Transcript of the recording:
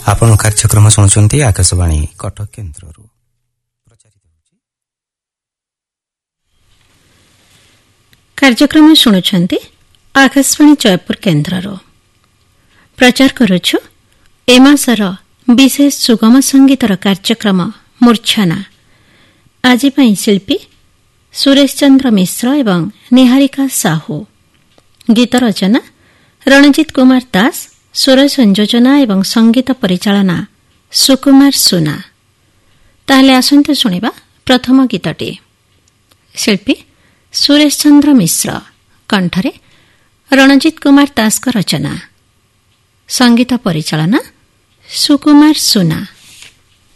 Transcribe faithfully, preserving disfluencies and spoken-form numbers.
ଆପଣ କାର୍ଯ୍ୟକ୍ରମ ଶୁଣୁଛନ୍ତି ଆକାଶବାଣୀ କଟକ କେନ୍ଦ୍ରରୁ। କାର୍ଯ୍ୟକ୍ରମ ଶୁଣୁଛନ୍ତି ଆକାଶବାଣୀ ଜୟପୁର କେନ୍ଦ୍ରରୁ। ପ୍ରଚାର କରୁଛୁ ଏ ମାସର ବିଶେଷ ସୁଗମ ସଙ୍ଗୀତର କାର୍ଯ୍ୟକ୍ରମ ମୂର୍ଚ୍ଛନା। ଆଜି ପାଇଁ ଶିଳ୍ପୀ ସୁରେଶ ଚନ୍ଦ୍ର ମିଶ୍ର ଏବଂ ନିହାରିକା ସାହୁ। ଗୀତ ରଚନା ରଣଜିତ କୁମାର ଦାସ, ସ୍ୱର ସଂଯୋଜନା ଏବଂ ସଙ୍ଗୀତ ପରିଚାଳନା ସୁକୁମାର ସୁନା। ତାହେଲେ ଆସନ୍ତୁ ଶୁଣିବା ପ୍ରଥମ ଗୀତଟି। ଶିଳ୍ପୀ ସୁରେଶ ଚନ୍ଦ୍ର ମିଶ୍ର, କଣ୍ଠରେ ରଣଜିତ କୁମାର ଦାସଙ୍କ ରଚନା, ସଙ୍ଗୀତ ପରିଚାଳନା ସୁକୁମାର ସୁନା।